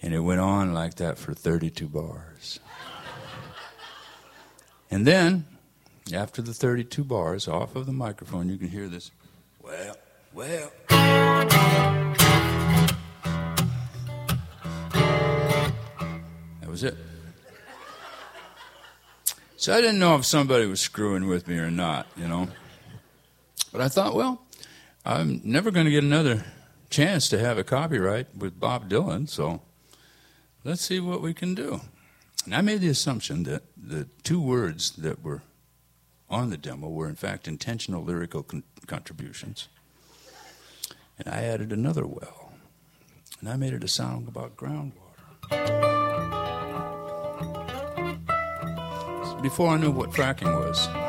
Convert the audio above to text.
And it went on like that for 32 bars. And then, after the 32 bars, off of the microphone, you can hear this, well. That was it. So I didn't know if somebody was screwing with me or not, you know. But I thought, well, I'm never going to get another chance to have a copyright with Bob Dylan, so let's see what we can do. And I made the assumption that the two words that were on the demo were, in fact, intentional lyrical contributions. And I added another well, and I made it a song about groundwater. Before I knew what fracking was.